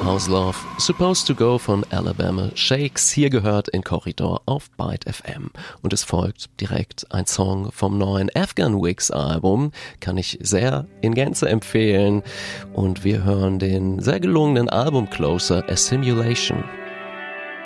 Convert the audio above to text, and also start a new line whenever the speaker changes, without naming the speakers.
House Love, Supposed to Go von Alabama Shakes, hier gehört in Korridor auf Byte FM. Und es folgt direkt ein Song vom neuen Afghan Wigs Album, kann ich sehr in Gänze empfehlen. Und wir hören den sehr gelungenen Album Closer, A Simulation.